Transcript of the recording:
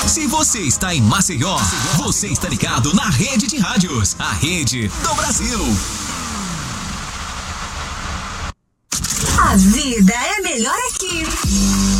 Se você está em Maceió, você está ligado na Rede de Rádios, a Rede do Brasil. A vida é melhor aqui.